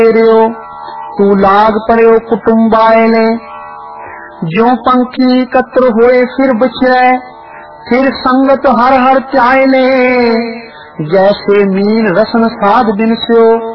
रियो तू लाग पड़ियो कुटुंबाए ने। ज्यों पंखी कत्र होए फिर बिछड़े फिर संगत हर हर चाहे ने। जैसे मीन रसन साध बिन स्यो